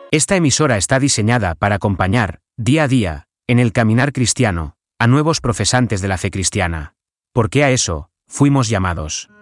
Esta emisora está diseñada para acompañar, día a día, en el caminar cristiano, a nuevos profesantes de la fe cristiana. Porque a eso fuimos llamados.